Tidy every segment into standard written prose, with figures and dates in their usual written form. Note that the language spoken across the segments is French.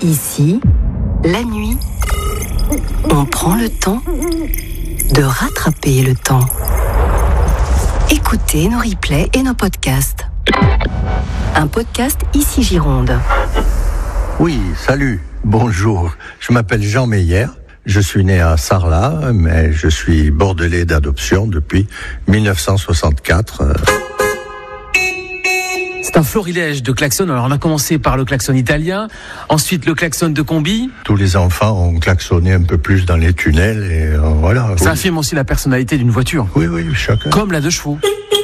Ici, la nuit, on prend le temps de rattraper le temps. Écoutez nos replays et nos podcasts. Un podcast Ici Gironde. Oui, salut, bonjour. Je m'appelle Jean Meyer. Je suis né à Sarlat, mais je suis bordelais d'adoption depuis 1964. C'est un florilège de klaxons. Alors on a commencé par le klaxon italien, ensuite le klaxon de combi. Tous les enfants ont klaxonné un peu plus dans les tunnels et voilà. Ça affirme aussi la personnalité d'une voiture. Oui, chacun. Comme la 2 chevaux.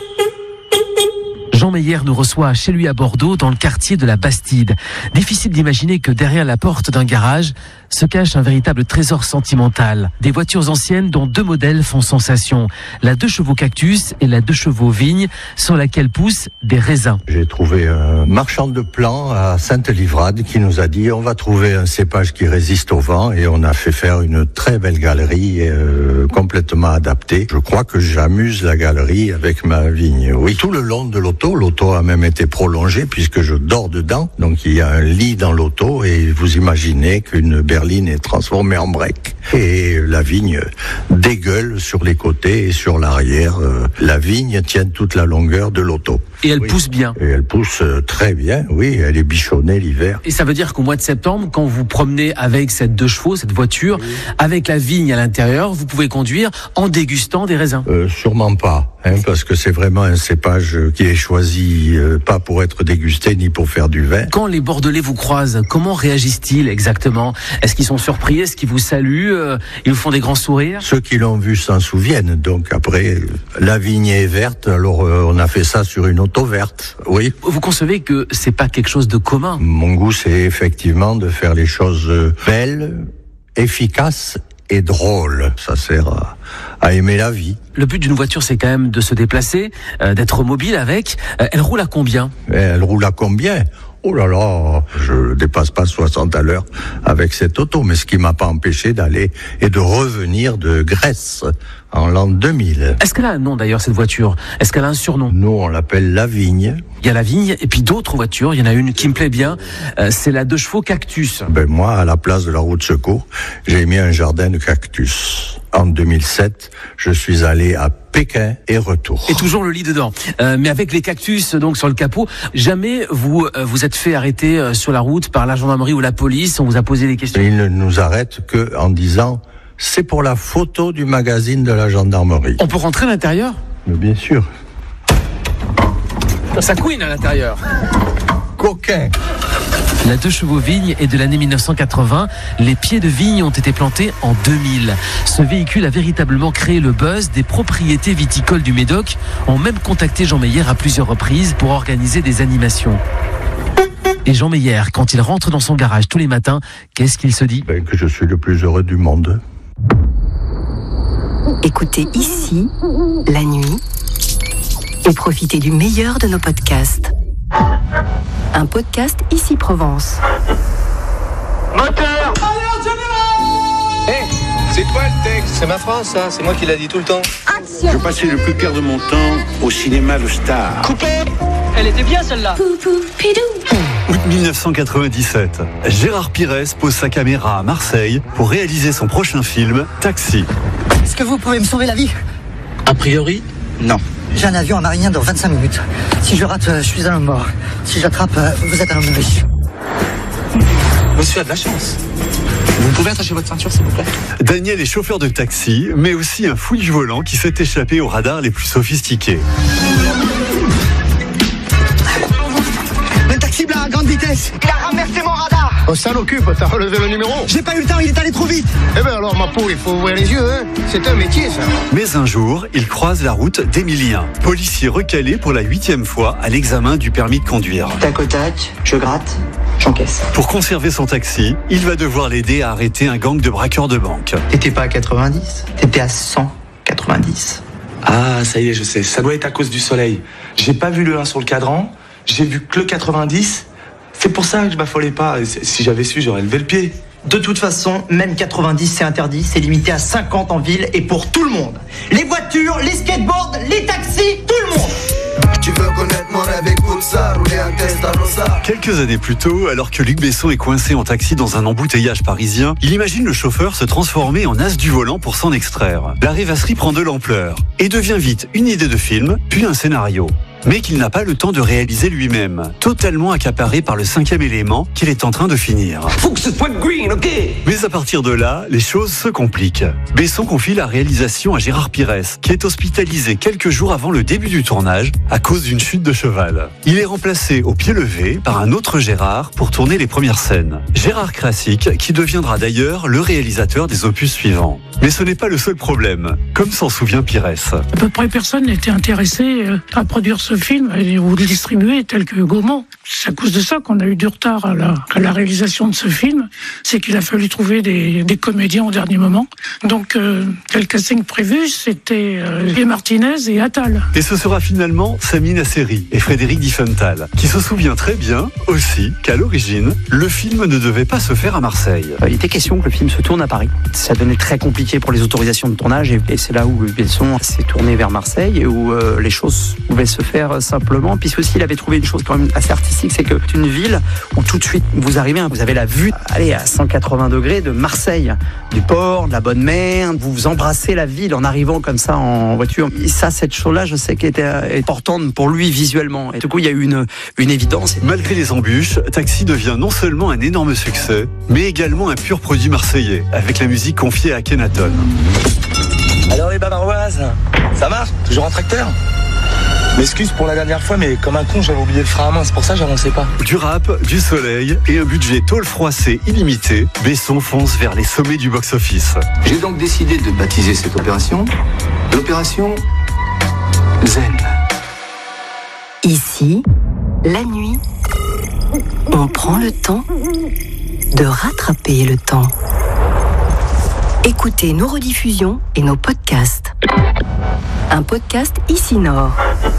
Jean Meyer nous reçoit chez lui à Bordeaux, dans le quartier de la Bastide. Difficile d'imaginer que derrière la porte d'un garage se cache un véritable trésor sentimental. Des voitures anciennes dont 2 modèles font sensation. La 2 chevaux cactus et la 2 chevaux vigne, sur laquelle poussent des raisins. J'ai trouvé un marchand de plants à Sainte-Livrade qui nous a dit on va trouver un cépage qui résiste au vent, et on a fait faire une très belle galerie complètement adaptée. Je crois que j'amuse la galerie avec ma vigne. Oui, tout le long de l'auto. L'auto a même été prolongée puisque je dors dedans. Donc il y a un lit dans l'auto et vous imaginez qu'une berline est transformée en break. Et la vigne dégueule sur les côtés et sur l'arrière. La vigne tient toute la longueur de l'auto. Et elle pousse bien. Et elle pousse très bien, oui. Elle est bichonnée l'hiver. Et ça veut dire qu'au mois de septembre, quand vous promenez avec cette 2 chevaux, cette voiture, avec la vigne à l'intérieur, vous pouvez conduire en dégustant des raisins. Sûrement pas, parce que c'est vraiment un cépage qui est choisi pas pour être dégusté ni pour faire du vin. Quand les Bordelais vous croisent, comment réagissent-ils exactement ? Est-ce qu'ils sont surpris ? Est-ce qu'ils vous saluent ? Ils vous font des grands sourires ? Ceux qui l'ont vu s'en souviennent. Donc après, la vigne est verte, alors on a fait ça sur une auto verte, oui. Vous concevez que c'est pas quelque chose de commun ? Mon goût, c'est effectivement de faire les choses belles, efficaces et drôles. Ça sert à aimer la vie. Le but d'une voiture, c'est quand même de se déplacer, d'être mobile avec. Elle roule à combien ? Elle roule à combien ? Oh là là, je dépasse pas 60 à l'heure avec cette auto, mais ce qui m'a pas empêché d'aller et de revenir de Grèce en l'an 2000. Est-ce qu'elle a un nom d'ailleurs, cette voiture ? Est-ce qu'elle a un surnom ? Nous, on l'appelle la Vigne. Il y a la Vigne et puis d'autres voitures. Il y en a une qui me plaît bien, c'est la 2 chevaux cactus. Moi, à la place de la roue de secours, j'ai mis un jardin de cactus. En 2007, je suis allé à Pékin et retour. Et toujours le lit dedans. Mais avec les cactus donc sur le capot, jamais vous êtes fait arrêter sur la route par la gendarmerie ou la police ? On vous a posé des questions ? Ils ne nous arrêtent que en disant c'est pour la photo du magazine de la gendarmerie. On peut rentrer à l'intérieur ? Mais bien sûr. Ça couine à l'intérieur. Coquin. La 2 chevaux vigne est de l'année 1980. Les pieds de vigne ont été plantés en 2000. Ce véhicule a véritablement créé le buzz. Des propriétés viticoles du Médoc ont même contacté Jean Meyer à plusieurs reprises pour organiser des animations. Et Jean Meyer, quand il rentre dans son garage tous les matins, qu'est-ce qu'il se dit ? Que je suis le plus heureux du monde. Écoutez Ici, la nuit, et profitez du meilleur de nos podcasts. Un podcast Ici Provence. Moteur! C'est toi le texte? C'est ma phrase, ça. C'est moi qui l'a dit tout le temps. Je passais le plus clair de mon temps au cinéma Le Star. Coupé! Elle était bien celle-là. Août 1997, Gérard Pires pose sa caméra à Marseille pour réaliser son prochain film, Taxi. Est-ce que vous pouvez me sauver la vie? A priori, non. J'ai un avion à Marignan dans 25 minutes. Si je rate, je suis un homme mort. Si j'attrape, vous êtes un homme riche. Monsieur a de la chance. Vous pouvez attacher votre ceinture, s'il vous plaît? Daniel est chauffeur de taxi, mais aussi un fouille volant qui s'est échappé aux radars les plus sophistiqués. Le taxi blanc à grande vitesse. Il a renversé mon radar. Oh, ça l'occupe, t'as relevé le numéro? J'ai pas eu le temps, il est allé trop vite. Eh ben alors, ma peau, il faut ouvrir les yeux, hein. C'est un métier, ça. Mais un jour, il croise la route d'Emilien, policier recalé pour la 8e fois à l'examen du permis de conduire. Tac au tac, je gratte, j'encaisse. Pour conserver son taxi, il va devoir l'aider à arrêter un gang de braqueurs de banque. T'étais pas à 90, t'étais à 190. Ah, ça y est, je sais. Ça doit être à cause du soleil. J'ai pas vu le 1 sur le cadran, j'ai vu que le 90. C'est pour ça que je m'affolais pas. Si j'avais su, j'aurais levé le pied. De toute façon, même 90, c'est interdit. C'est limité à 50 en ville et pour tout le monde. Les voitures, les skateboards, les taxis, tout le monde. Tu veux connaître mon rêve, écoute ça, rouler un Testarossa. Quelques années plus tôt, alors que Luc Besson est coincé en taxi dans un embouteillage parisien, il imagine le chauffeur se transformer en as du volant pour s'en extraire. La rêvasserie prend de l'ampleur et devient vite une idée de film, puis un scénario. Mais qu'il n'a pas le temps de réaliser lui-même, totalement accaparé par le 5e élément qu'il est en train de finir. Faut que ce soit green, ok? Mais à partir de là, les choses se compliquent. Besson confie la réalisation à Gérard Pires, qui est hospitalisé quelques jours avant le début du tournage à cause d'une chute de cheval. Il est remplacé au pied levé par un autre Gérard pour tourner les premières scènes. Gérard Krasik, qui deviendra d'ailleurs le réalisateur des opus suivants. Mais ce n'est pas le seul problème, comme s'en souvient Pires. À peu près personne n'était intéressé à produire ce film ou le distribuer tel que Gaumont. C'est à cause de ça qu'on a eu du retard à la réalisation de ce film. C'est qu'il a fallu trouver des comédiens au dernier moment. Donc, le casting prévu, c'était Pierre Martinez et Attal. Et ce sera finalement Sami Nasseri et Frédéric Diffenthal, qui se souvient très bien aussi qu'à l'origine, le film ne devait pas se faire à Marseille. Il était question que le film se tourne à Paris. Ça devenait très compliqué pour les autorisations de tournage et c'est là où Besson s'est tourné vers Marseille et où les choses pouvaient se faire simplement, puisque aussi il avait trouvé une chose quand même assez artistique, c'est que c'est une ville où tout de suite vous arrivez, vous avez la vue à 180 degrés de Marseille, du port, de la bonne mer, vous embrassez la ville en arrivant comme ça en voiture. Et ça, cette chose-là, je sais qu'elle était importante pour lui visuellement. Et du coup, il y a eu une évidence. Malgré les embûches, Taxi devient non seulement un énorme succès, mais également un pur produit marseillais, avec la musique confiée à Akhenaton. Alors les bavaroises, ça marche? Toujours en tracteur? M'excuse pour la dernière fois, mais comme un con, j'avais oublié le frein à main, c'est pour ça que j'avançais pas. Du rap, du soleil et un budget tôle froissé illimité, Besson fonce vers les sommets du box-office. J'ai donc décidé de baptiser cette opération l'opération Zen. Ici, la nuit, on prend le temps de rattraper le temps. Écoutez nos rediffusions et nos podcasts. Un podcast Ici Nord.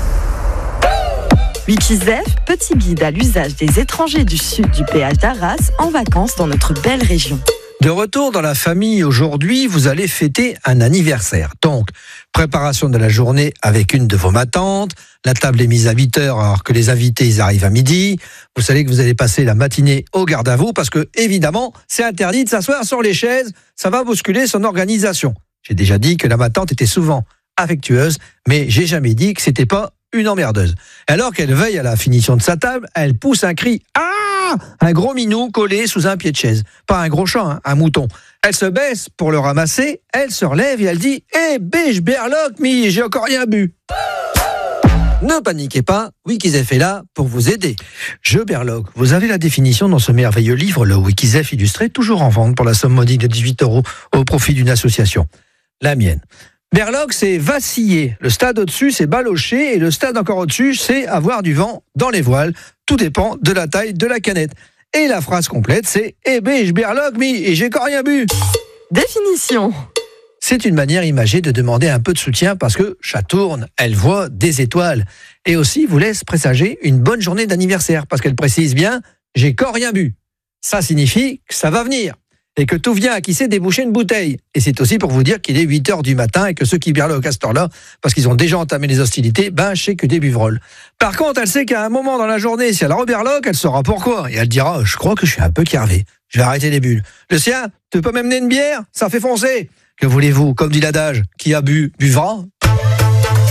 Wikizef, petit guide à l'usage des étrangers du sud du péage d'Arras en vacances dans notre belle région. De retour dans la famille aujourd'hui, vous allez fêter un anniversaire. Donc, préparation de la journée avec une de vos matantes. La table est mise à 8h alors que les invités ils arrivent à midi. Vous savez que vous allez passer la matinée au garde à vous parce que, évidemment, c'est interdit de s'asseoir sur les chaises. Ça va bousculer son organisation. J'ai déjà dit que la matante était souvent affectueuse, mais j'ai jamais dit que c'était pas une emmerdeuse. Alors qu'elle veille à la finition de sa table, elle pousse un cri « Ah !» Un gros minou collé sous un pied de chaise. Pas un gros chat, hein, un mouton. Elle se baisse pour le ramasser, elle se relève et elle dit « Eh, biche, berloque, mi, j'ai encore rien bu !» Ne paniquez pas, Wikizef est là pour vous aider. Je berloque, vous avez la définition dans ce merveilleux livre, le Wikizef illustré, toujours en vente pour la somme modique de 18 € au profit d'une association. La mienne. Berloque, c'est vaciller. Le stade au-dessus, c'est balocher. Et le stade encore au-dessus, c'est avoir du vent dans les voiles. Tout dépend de la taille de la canette. Et la phrase complète, c'est « Eh ben, je berloque, mi, et j'ai encore rien bu !» Définition. C'est une manière imagée de demander un peu de soutien parce que chat tourne, elle voit des étoiles. Et aussi vous laisse présager une bonne journée d'anniversaire parce qu'elle précise bien « J'ai encore rien bu ». Ça signifie que ça va venir. Et que tout vient à qui sait déboucher une bouteille. Et c'est aussi pour vous dire qu'il est 8h du matin et que ceux qui berloquent à cette heure-là, parce qu'ils ont déjà entamé les hostilités, je sais que des buvroles. Par contre, elle sait qu'à un moment dans la journée, si elle reberloque, elle saura pourquoi. Et elle dira, je crois que je suis un peu carvé. Je vais arrêter les bulles. Le sien, tu peux m'amener une bière? Ça fait foncer. Que voulez-vous? Comme dit l'adage, qui a bu, buvra.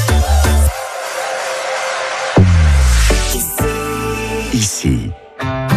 Ici.